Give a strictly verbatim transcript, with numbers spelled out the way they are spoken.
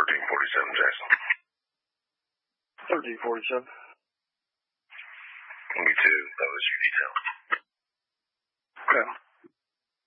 thirteen forty-seven, Jackson. thirteen forty-seven. Me too. That was your detail.